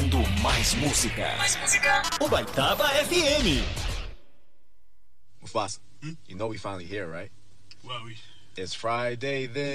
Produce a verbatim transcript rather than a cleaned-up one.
tocando mais música. Mais música. Ubaitaba F M. Mufasa, hmm? You know we finally here, right? Well, we... It's Friday then.